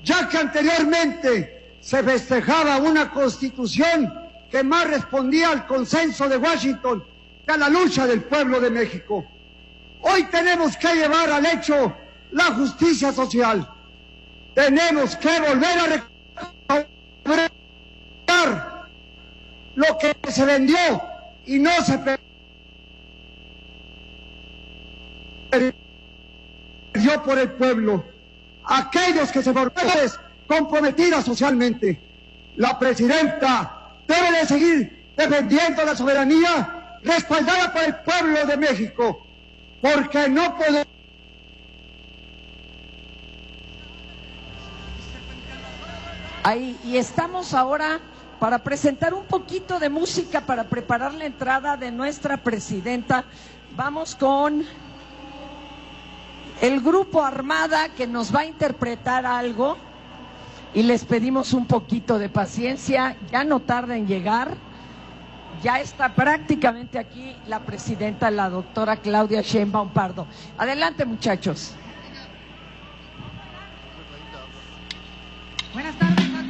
ya que anteriormente se festejaba una constitución que más respondía al consenso de Washington que a la lucha del pueblo de México. Hoy tenemos que llevar al hecho la justicia social. Tenemos que volver a recuperar lo que se vendió y no se perdió por el pueblo. Aquellos que se volvieron comprometidas socialmente. La presidenta debe de seguir defendiendo la soberanía respaldada por el pueblo de México, porque no podemos. Ahí, y estamos ahora para presentar un poquito de música para preparar la entrada de nuestra presidenta. Vamos con el grupo Armada, que nos va a interpretar algo, y les pedimos un poquito de paciencia, ya no tarda en llegar. Ya está prácticamente aquí la presidenta, la doctora Claudia Sheinbaum Pardo. Adelante, muchachos. Buenas tardes.